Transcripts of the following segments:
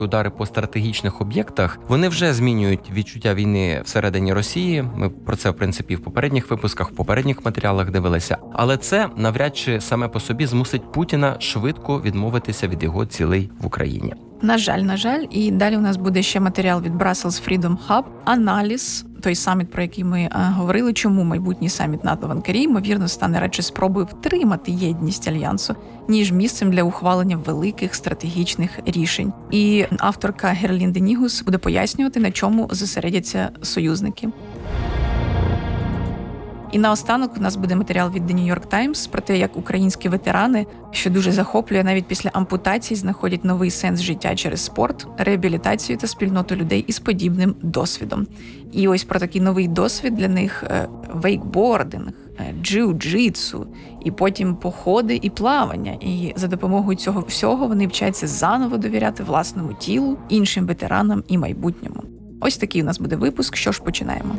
Удари по стратегічних об'єктах, вони вже змінюють відчуття війни всередині Росії. Ми про це, в принципі, в попередніх випусках, в попередніх матеріалах дивилися. Але це навряд чи саме по собі змусить Путіна швидко відмовитися від його цілей в Україні. На жаль. І далі у нас буде ще матеріал від Brussels Freedom Hub, аналіз, той саміт, про який ми говорили, чому майбутній саміт НАТО в Анкарі, ймовірно, стане радше спробою втримати єдність Альянсу, ніж місцем для ухвалення великих стратегічних рішень. І авторка Герлінде Нігус буде пояснювати, на чому зосередяться союзники. І наостанок у нас буде матеріал від The New York Times про те, як українські ветерани, що дуже захоплює, навіть після ампутацій знаходять новий сенс життя через спорт, реабілітацію та спільноту людей із подібним досвідом. І ось про такий новий досвід для них вейкбординг, джиу-джитсу, і потім походи і плавання. І за допомогою цього всього вони вчаться заново довіряти власному тілу, іншим ветеранам і майбутньому. Ось такий у нас буде випуск. Що ж, починаємо.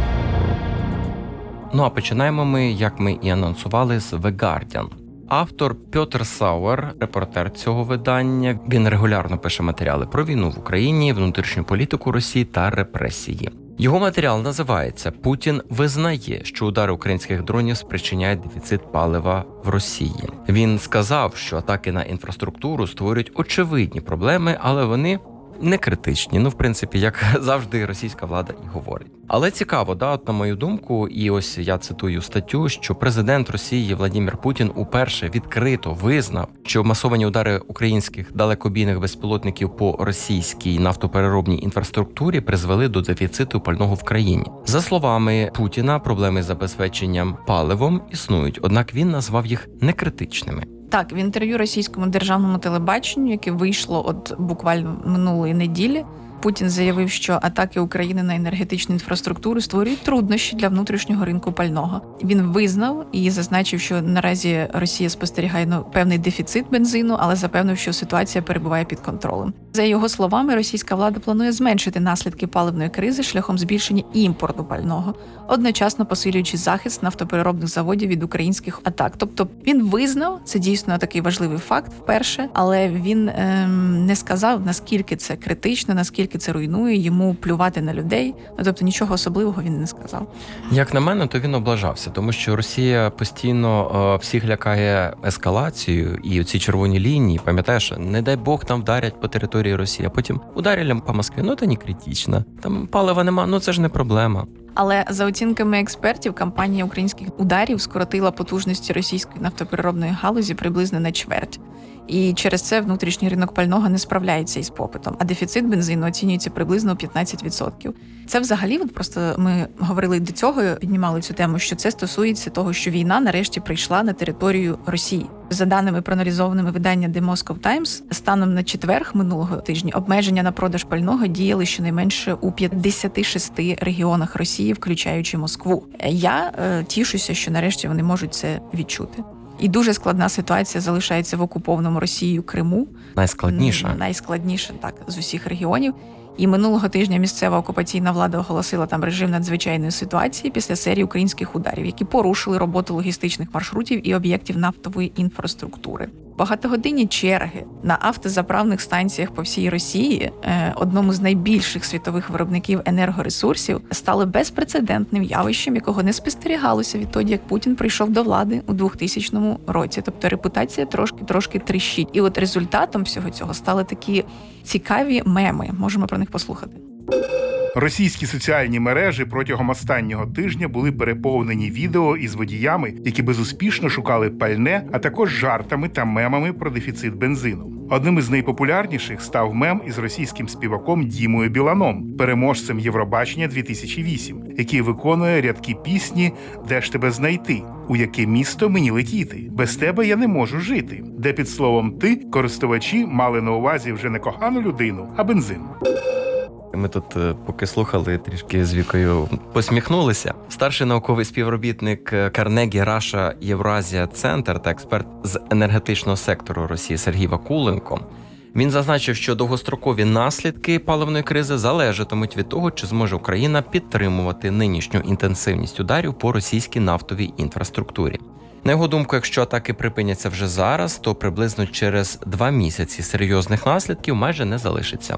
А починаємо ми, як ми і анонсували, з The Guardian. Автор Пьотр Сауер, репортер цього видання, він регулярно пише матеріали про війну в Україні, внутрішню політику Росії та репресії. Його матеріал називається «Путін визнає, що удари українських дронів спричиняють дефіцит палива в Росії». Він сказав, що атаки на інфраструктуру створюють очевидні проблеми, але вони не критичні. В принципі, як завжди російська влада і говорить. Але цікаво, на мою думку, і ось я цитую статтю, що президент Росії Владимир Путін уперше відкрито визнав, що масовані удари українських далекобійних безпілотників по російській нафтопереробній інфраструктурі призвели до дефіциту пального в країні. За словами Путіна, проблеми з забезпеченням паливом існують, однак він назвав їх некритичними. Так, в інтерв'ю російському державному телебаченню, яке вийшло буквально минулої неділі, Путін заявив, що атаки України на енергетичну інфраструктуру створюють труднощі для внутрішнього ринку пального. Він визнав і зазначив, що наразі Росія спостерігає певний дефіцит бензину, але запевнив, що ситуація перебуває під контролем. За його словами, російська влада планує зменшити наслідки паливної кризи шляхом збільшення імпорту пального, одночасно посилюючи захист нафтопереробних заводів від українських атак. Тобто він визнав, це дійсно такий важливий факт вперше, але він не сказав, наскільки це критично, наскільки це руйнує, йому плювати на людей. Тобто нічого особливого він не сказав. Як на мене, то він облажався, тому що Росія постійно всіх лякає ескалацією і ці червоні лінії, пам'ятаєш, не дай Бог там вдарять по території Росії, а потім ударили по Москві, це не критично, там палива нема, це ж не проблема. Але за оцінками експертів, кампанія українських ударів скоротила потужності російської нафтопереробної галузі приблизно на чверть. І через це внутрішній ринок пального не справляється із попитом, а дефіцит бензину оцінюється приблизно у 15%. Це взагалі, просто ми говорили до цього, піднімали цю тему, що це стосується того, що війна нарешті прийшла на територію Росії. За даними проаналізованими видання The Moscow Times, станом на четверг минулого тижня обмеження на продаж пального діяли щонайменше у 56 регіонах Росії, включаючи Москву. Я тішуся, що нарешті вони можуть це відчути. І дуже складна ситуація залишається в окупованому Росією Криму. Найскладніша, так, з усіх регіонів. І минулого тижня місцева окупаційна влада оголосила там режим надзвичайної ситуації після серії українських ударів, які порушили роботу логістичних маршрутів і об'єктів нафтової інфраструктури. Багатогодинні черги на автозаправних станціях по всій Росії, одному з найбільших світових виробників енергоресурсів, стали безпрецедентним явищем, якого не спостерігалося відтоді, як Путін прийшов до влади у 2000 році. Тобто репутація трошки тріщить. І от результатом всього цього стали такі цікаві меми. Можемо про них послухати. Російські соціальні мережі протягом останнього тижня були переповнені відео із водіями, які безуспішно шукали пальне, а також жартами та мемами про дефіцит бензину. Одним із найпопулярніших став мем із російським співаком Дімою Біланом, переможцем Євробачення 2008, який виконує рядки пісні «Де ж тебе знайти?», «У яке місто мені летіти?», «Без тебе я не можу жити», де під словом «ти» користувачі мали на увазі вже не кохану людину, а бензин. Ми тут, поки слухали, трішки з Вікою посміхнулися. Старший науковий співробітник Carnegie Russia Євразія Центр та експерт з енергетичного сектору Росії Сергій Вакуленко. Він зазначив, що довгострокові наслідки паливної кризи залежатимуть від того, чи зможе Україна підтримувати нинішню інтенсивність ударів по російській нафтовій інфраструктурі. На його думку, якщо атаки припиняться вже зараз, то приблизно через 2 місяці серйозних наслідків майже не залишиться.